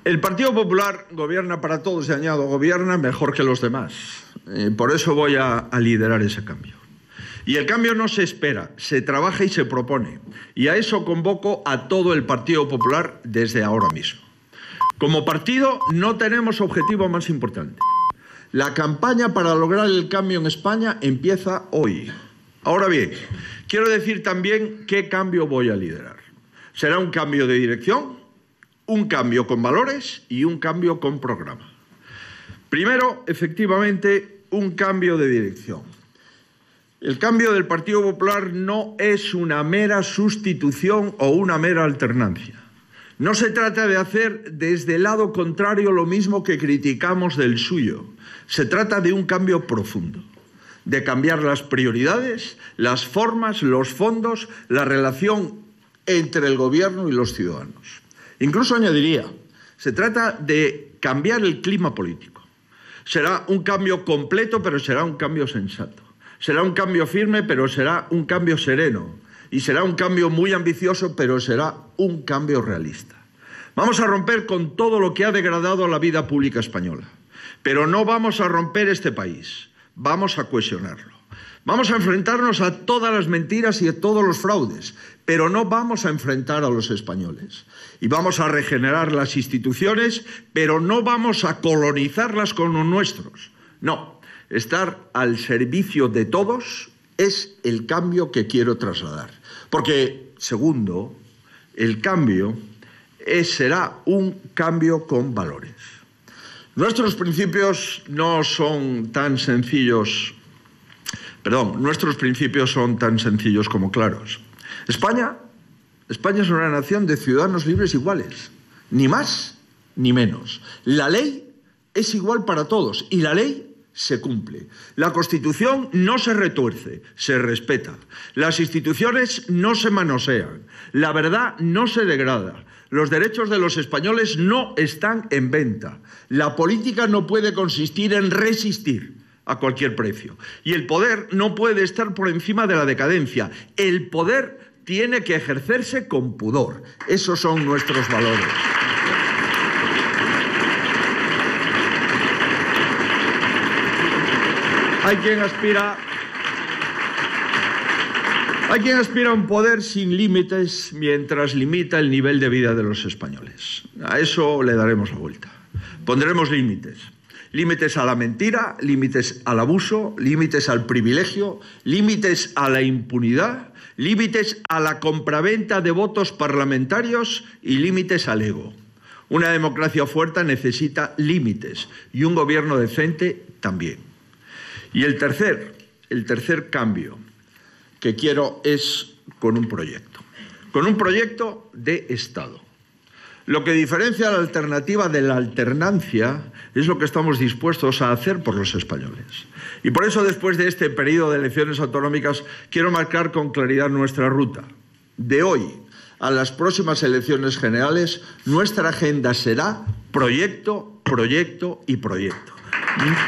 El Partido Popular gobierna para todos y añado, gobierna mejor que los demás. Por eso voy a liderar ese cambio. Y el cambio no se espera, se trabaja y se propone. Y a eso convoco a todo el Partido Popular desde ahora mismo. Como partido no tenemos objetivo más importante. La campaña para lograr el cambio en España empieza hoy. Ahora bien, quiero decir también qué cambio voy a liderar. Será un cambio de dirección, un cambio con valores y un cambio con programa. Primero, efectivamente, un cambio de dirección. El cambio del Partido Popular no es una mera sustitución o una mera alternancia. No se trata de hacer desde el lado contrario lo mismo que criticamos del suyo. Se trata de un cambio profundo, de cambiar las prioridades, las formas, los fondos, la relación entre el gobierno y los ciudadanos. Incluso añadiría, se trata de cambiar el clima político. Será un cambio completo, pero será un cambio sensato. Será un cambio firme, pero será un cambio sereno. Y será un cambio muy ambicioso, pero será un cambio realista. Vamos a romper con todo lo que ha degradado la vida pública española. Pero no vamos a romper este país, vamos a cohesionarlo. Vamos a enfrentarnos a todas las mentiras y a todos los fraudes, pero no vamos a enfrentar a los españoles. Y vamos a regenerar las instituciones, pero no vamos a colonizarlas con los nuestros. No, estar al servicio de todos es el cambio que quiero trasladar. Porque, segundo, el cambio será un cambio con valores. Nuestros principios no son tan sencillos. Nuestros principios son tan sencillos como claros. España es una nación de ciudadanos libres iguales, ni más ni menos. La ley es igual para todos y la ley se cumple. La Constitución no se retuerce, se respeta. Las instituciones no se manosean. La verdad no se degrada. Los derechos de los españoles no están en venta. La política no puede consistir en resistir a cualquier precio. Y el poder no puede estar por encima de la decadencia. El poder tiene que ejercerse con pudor. Esos son nuestros valores. Hay quien aspira a un poder sin límites mientras limita el nivel de vida de los españoles. A eso le daremos la vuelta. Pondremos límites. Límites a la mentira, límites al abuso, límites al privilegio, límites a la impunidad, límites a la compraventa de votos parlamentarios y límites al ego. Una democracia fuerte necesita límites y un gobierno decente también. Y el tercer cambio que quiero es con un proyecto de Estado. Lo que diferencia la alternativa de la alternancia es lo que estamos dispuestos a hacer por los españoles. Y por eso, después de este periodo de elecciones autonómicas, quiero marcar con claridad nuestra ruta. De hoy a las próximas elecciones generales, nuestra agenda será proyecto, proyecto y proyecto.